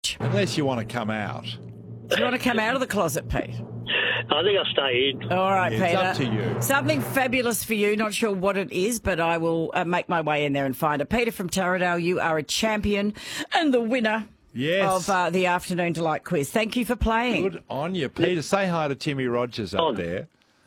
much. Unless you want to come out. Do you want to come out of the closet, Pete? I think I'll stay in. All right, It's Peter. up to you. Something fabulous for you. Not sure what it is, but I will make my way in there and find it. Peter from Taradale, you are a champion and the winner Yes. of the Afternoon Delight quiz. Thank you for playing. Good on you. Peter, say hi to Timmy Rogers up there.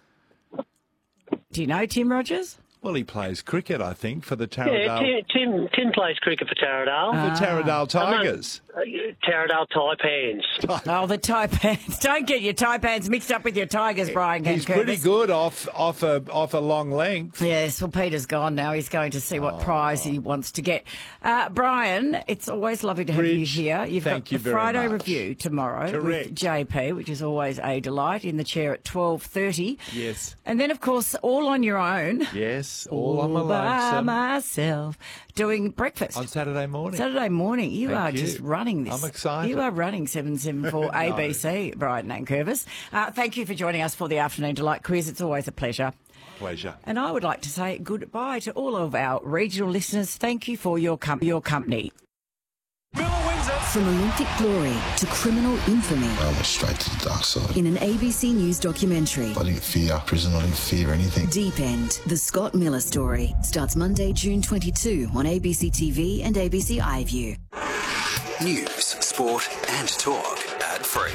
Do you know Tim Rogers? Well, he plays cricket, I think, for the Yeah, Taradale, Tim plays cricket for Taradale. the Taradale Tigers. Taradale Taipans. Oh, the Taipans. Don't get your Taipans mixed up with your Tigers, Brian. He's pretty good off a long length. Yes, well, Peter's gone now. He's going to see what prize he wants to get. Brian, it's always lovely to have you Bridge, here. You've thank got you the very Friday much. review tomorrow Correct. with JP, which is always a delight, in the chair at 12:30. Yes. And then, of course, all on your own. Yes, all on my by lonesome. myself, doing breakfast. On Saturday morning. Saturday morning, you Thank are you. just running this. I'm excited. You are running 774 ABC, Brighton and Curvis. Thank you for joining us for the Afternoon Delight quiz. It's always a pleasure. Pleasure. And I would like to say goodbye to all of our regional listeners. Thank you for your company. From Olympic glory to criminal infamy I went straight to the dark side. in an ABC News documentary. I didn't fear prison, I didn't fear anything. Deep End, The Scott Miller Story, starts Monday, June 22 on ABC TV and ABC iView. News, sport and talk ad-free.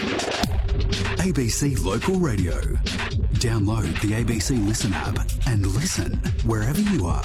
ABC Local Radio. Download the ABC Listen app and listen wherever you are.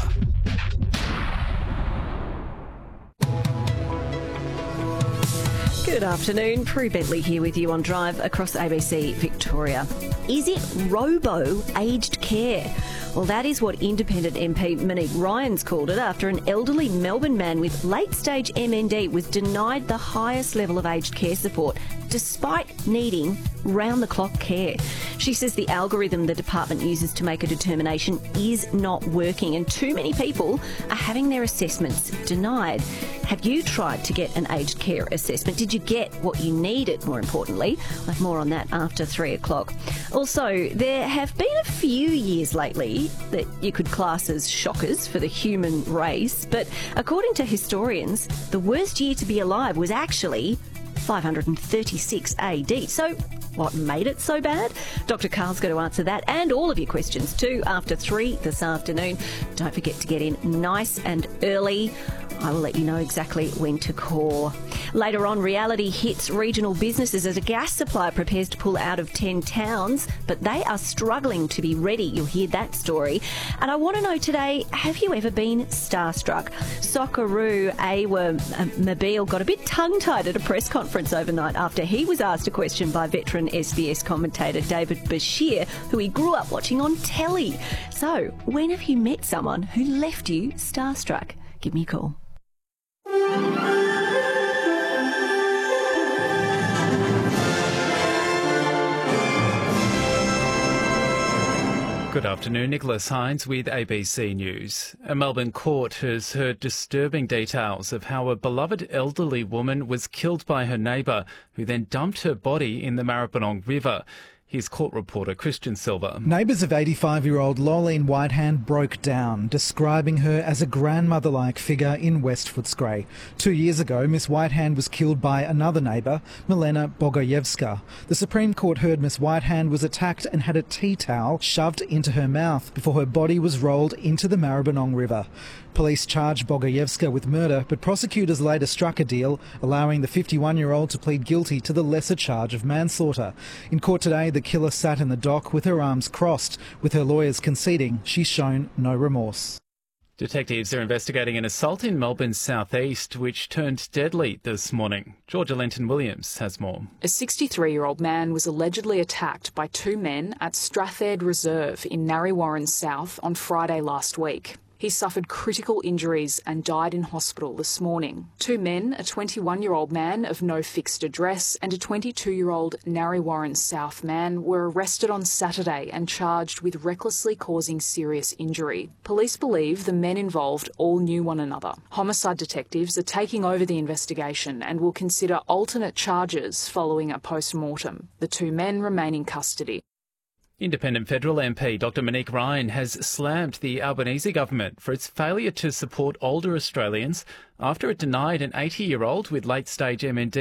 Good afternoon, Prue Bentley here with you on Drive across ABC Victoria. Is it robo-aged care? Well, that is what Independent MP Monique Ryans called it after an elderly Melbourne man with late-stage MND was denied the highest level of aged care support despite needing round-the-clock care. She says the algorithm the department uses to make a determination is not working and too many people are having their assessments denied. Have you tried to get an aged care assessment? Did you get what you needed, more importantly? We'll have more on that after 3 o'clock. Also, there have been a few years lately that you could class as shockers for the human race, but according to historians, the worst year to be alive was actually 536 AD. So what made it so bad? Dr. Carl's going to answer that and all of your questions too after 3 this afternoon. Don't forget to get in nice and early. I will let you know exactly when to call. Later on, reality hits regional businesses as a gas supplier prepares to pull out of 10 towns, but they are struggling to be ready. You'll hear that story. And I want to know today, have you ever been starstruck? Socceroo Awa Mobile got a bit tongue-tied at a press conference overnight after he was asked a question by veteran SBS commentator David Bashir, who he grew up watching on telly. So, when have you met someone who left you starstruck? Give me a call. Good afternoon, Nicholas Hines with ABC News. A Melbourne court has heard disturbing details of how a beloved elderly woman was killed by her neighbour, who then dumped her body in the Maribyrnong River. Here's court reporter Christian Silver. Neighbours of 85-year-old Lolene Whitehand broke down, describing her as a grandmother-like figure in West Footscray. 2 years ago, Miss Whitehand was killed by another neighbour, Milena Bogoyevska. The Supreme Court heard Miss Whitehand was attacked and had a tea towel shoved into her mouth before her body was rolled into the Maribyrnong River. Police charged Bogoyevska with murder, but prosecutors later struck a deal, allowing the 51-year-old to plead guilty to the lesser charge of manslaughter. In court today, the killer sat in the dock with her arms crossed, with her lawyers conceding she's shown no remorse. Detectives are investigating an assault in Melbourne's southeast, which turned deadly this morning. Georgia Lenton-Williams has more. A 63-year-old man was allegedly attacked by two men at Strathaired Reserve in Narre Warren South on Friday last week. He suffered critical injuries and died in hospital this morning. Two men, a 21-year-old man of no fixed address and a 22-year-old Narre Warren South man, were arrested on Saturday and charged with recklessly causing serious injury. Police believe the men involved all knew one another. Homicide detectives are taking over the investigation and will consider alternate charges following a post-mortem. The two men remain in custody. Independent federal MP Dr Monique Ryan has slammed the Albanese government for its failure to support older Australians after it denied an 80-year-old with late-stage MND